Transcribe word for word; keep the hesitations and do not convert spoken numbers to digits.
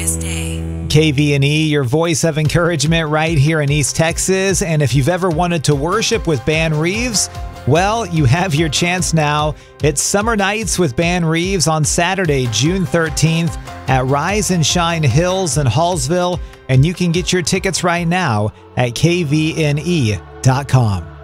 glorious day. K V N E, your voice of encouragement right here in East Texas. And if you've ever wanted to worship with Ban Reeves, well, you have your chance now. It's Summer Nights with Ban Reeves on Saturday, June thirteenth at Rise and Shine Hills in Hallsville. And you can get your tickets right now at K V N E dot com.